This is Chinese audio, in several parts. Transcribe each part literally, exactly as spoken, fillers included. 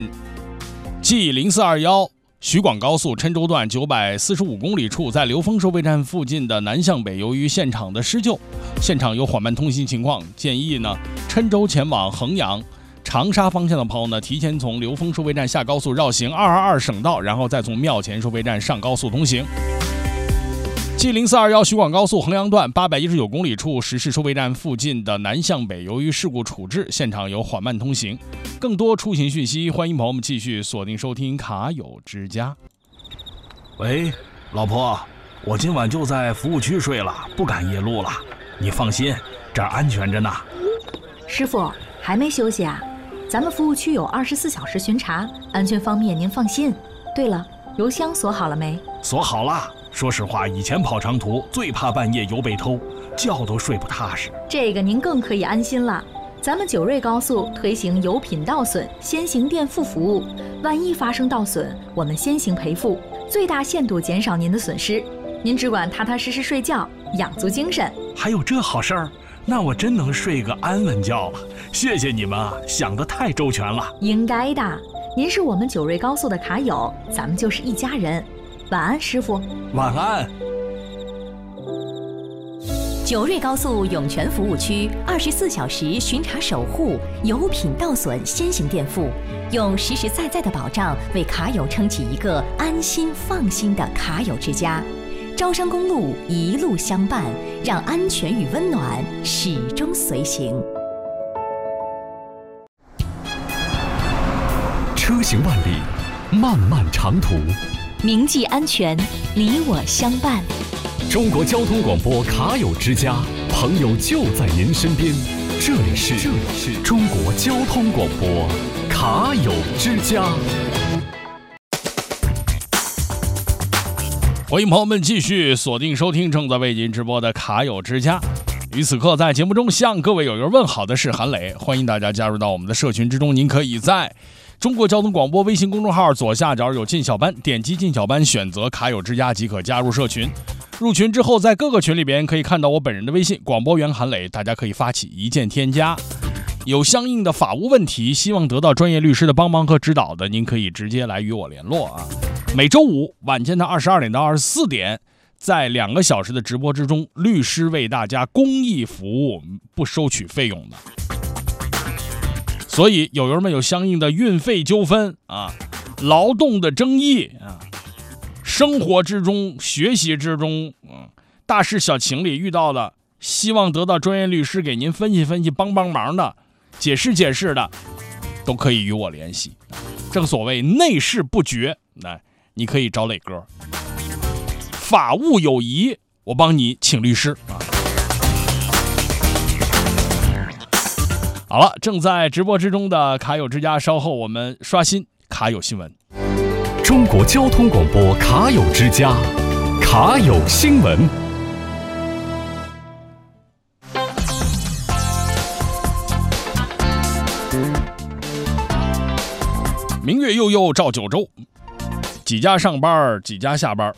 G 零四二一徐广高速郴州段九百四十五公里处，在刘峰收费站附近的南向北，由于现场的施救，现场有缓慢通行情况，建议呢郴州前往衡阳、长沙方向的朋友呢，提前从刘峰收费站下高速绕行二二二省道，然后再从庙前收费站上高速通行。G 零四二一徐广高速衡阳段八百一十九公里处，石市收费站附近的南向北，由于事故处置，现场有缓慢通行。更多出行讯息，欢迎朋友们继续锁定收听卡友之家。 喂，老婆，我今晚就在服务区睡了，不赶夜路了。你放心，这儿安全着呢。 师傅还没休息啊？咱们服务区有二十四小时巡查，安全方面您放心。对了，油箱锁好了没？ 锁好了。说实话，以前跑长途最怕半夜油被偷，觉都睡不踏实。 这个您更可以安心了。咱们九瑞高速推行油品盗损先行垫付服务，万一发生盗损，我们先行赔付，最大限度减少您的损失。您只管踏踏实实睡觉，养足精神。 还有这好事儿？那我真能睡个安稳觉了。谢谢你们啊，想得太周全了。 应该的，您是我们九瑞高速的卡友，咱们就是一家人。晚安，师傅。 晚安。 九瑞高速涌泉服务区二十四小时巡查守护，油品盗损先行垫付，用实实在在的保障为卡友撑起一个安心放心的卡友之家。招商公路一路相伴，让安全与温暖始终随行。 车行万里，漫漫长途， 铭记安全，你我相伴。 中国交通广播卡友之家，朋友就在您身边。这里是这里是中国交通广播卡友之家。 欢迎朋友们继续锁定收听正在为您直播的卡友之家。于此刻在节目中向各位友友问好的是韩磊，欢迎大家加入到我们的社群之中。您可以在中国交通广播微信公众号左下角有进小班，点击进小班选择卡友之家即可加入社群。入群之后，在各个群里边可以看到我本人的微信广播员韩磊，大家可以发起一键添加。有相应的法务问题，希望得到专业律师的帮忙和指导的，您可以直接来与我联络啊。每周五晚间的二十二点到二十四点，在两个小时的直播之中，律师为大家公益服务，不收取费用的。所以友友们有相应的运费纠纷啊、劳动的争议啊、生活之中、学习之中，嗯，大事小情里遇到的，希望得到专业律师给您分析分析、帮帮忙的、解释解释的，都可以与我联系。正所谓内事不决，那你可以找磊哥。法务有疑，我帮你请律师啊。好了，正在直播之中的卡友之家，稍后我们刷新卡友新闻。 中国交通广播卡友之家，卡友新闻。 明月悠悠照九州，几家上班几家下班，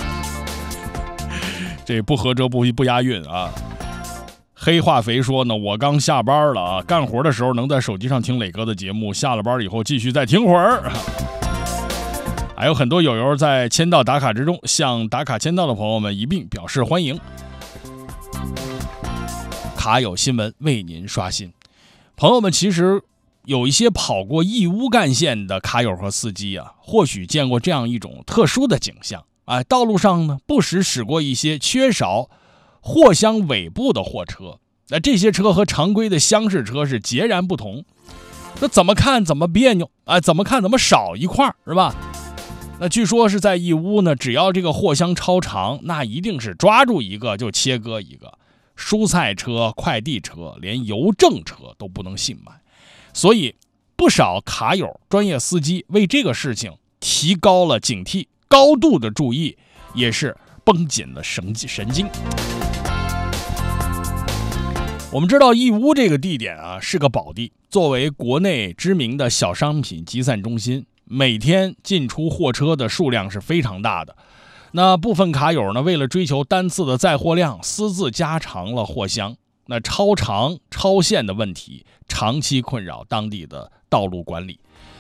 这不合辙不不押韵啊。黑化肥说呢，我刚下班了啊，干活的时候能在手机上听磊哥的节目，下了班以后继续再听会儿。还有很多友友在签到打卡之中，向打卡签到的朋友们一并表示欢迎。卡友新闻为您刷新。朋友们，其实有一些跑过义乌干线的卡友和司机啊，或许见过这样一种特殊的景象。哎，道路上呢，不时驶过一些缺少货箱尾部的货车，那这些车和常规的厢式车是截然不同。那怎么看怎么别扭，哎，怎么看怎么少一块，是吧？那据说是在义乌呢，只要这个货箱超长，那一定是抓住一个就切割一个。蔬菜车、快递车，连邮政车都不能信买。所以不少卡友、专业司机为这个事情提高了警惕，高度的注意，也是绷紧了神神经。我们知道义乌这个地点啊是个宝地，作为国内知名的小商品集散中心，每天进出货车的数量是非常大的。那部分卡友呢，为了追求单次的载货量，私自加长了货箱，那超长超限的问题长期困扰当地的道路管理。